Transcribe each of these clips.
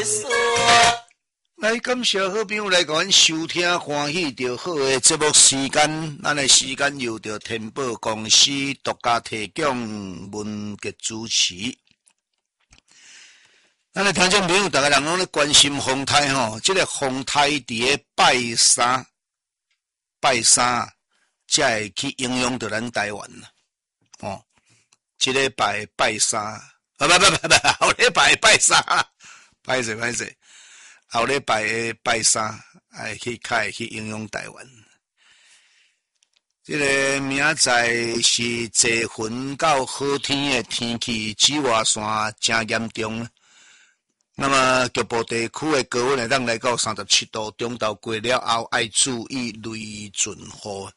来，感谢好朋友来甲阮收听欢喜着好诶节目时间，咱诶时间由着天宝公司独家提供，文杰主持。咱诶听众朋友，大家人拢咧关心风台吼，即个风台伫咧拜三才会去影响着咱台湾哦。即礼拜拜三，不，后礼拜拜三，歹势。后礼拜的拜三，会去影响台湾。这个明仔是坐云到好天的天气，紫外线真严重。那么局部地区的高温会当来到37度，中昼过了后要注意雷阵雨。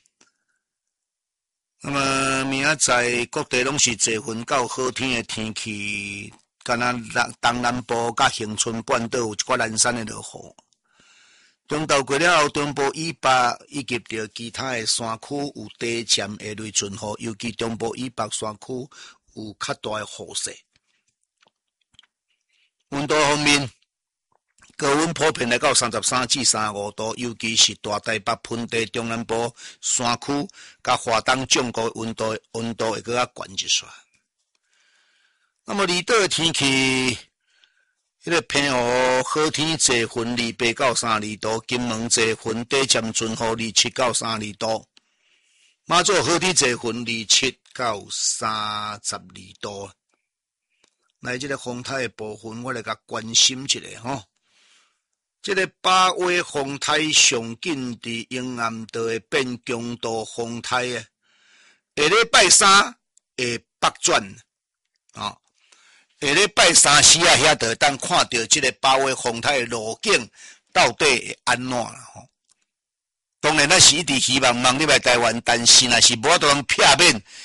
那么明仔各地拢是坐云到好天的天气。敢若东南部甲恒春半岛有一寡零散的落雨，中昼过了后，中部以北以及着其他的山区有低渐的雷阵雨，尤其中部以北山区有较大的雨势。温度方面，高温普遍来到33至35度，尤其是大台北、盆地、中南部山区甲华东种谷温度会搁较悬一撮。那么离岛的天气，迄个偏雨好天坐云28到32度，金门坐云低渐阵雨27到32度，马祖好天坐云27到32度。来，这个风台的部分，我来甲关心一下吼。这个8月风台上紧伫永安岛会变强度风台啊，下礼拜三会北转啊。下礼拜三时啊，遐就当看到这个8月风台的路径到底会安怎啦吼。当然，咱是一直希望你来台湾，但是若是无法度通避免，